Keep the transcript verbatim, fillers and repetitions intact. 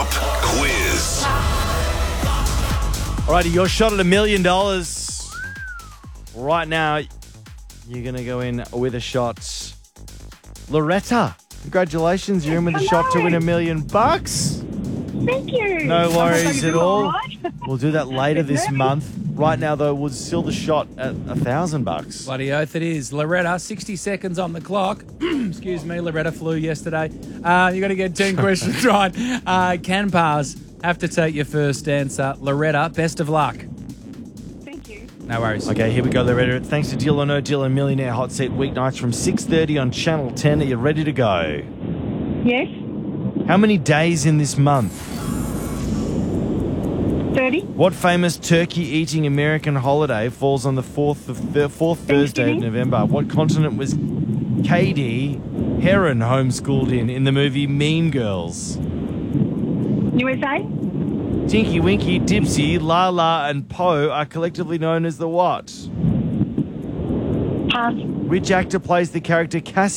Pop Quiz. Alrighty, your shot at a million dollars. Right now, you're going to go in with a shot. Loretta, congratulations. You're in with a shot to win a million bucks. Thank you. No worries at all. Right. We'll do that later this month. Right now, though, was still the shot at a thousand bucks. Bloody oath it is. Loretta, sixty seconds on the clock. Excuse me, Loretta flew yesterday. Uh, you got to get ten questions right. Uh, can pass. Have to take your first answer. Loretta, best of luck. Thank you. No worries. Okay, here we go, Loretta. Thanks to Deal or No Deal and Millionaire Hot Seat weeknights from six thirty on Channel ten. Are you ready to go? Yes. How many days in this month? thirty. What famous turkey-eating American holiday falls on the fourth of th- fourth Thursday of November? What continent was K D Heron homeschooled in in the movie Mean Girls? U S A. Tinky Winky, Dipsy, La La, and Poe are collectively known as the what? Pass. Which actor plays the character Cassie